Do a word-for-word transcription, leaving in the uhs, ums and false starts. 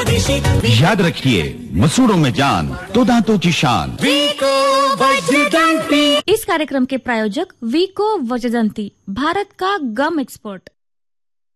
स्वदेशी। याद रखिए, मसूड़ों में जान तो दांतों की शान। वीको वज्रदंती। इस कार्यक्रम के प्रायोजक वीको वज्रदंती, भारत का गम एक्सपर्ट।